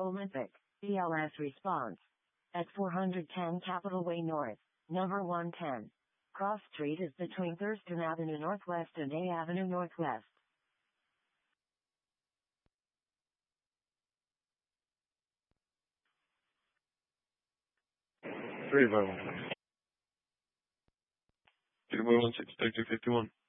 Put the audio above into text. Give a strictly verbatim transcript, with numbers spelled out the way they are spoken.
Olympic, B L S response. At four ten Capitol Way North, number one ten. Cross Street is between Thurston Avenue Northwest and A Avenue Northwest. three by one. two by one six, Detective fifty-one.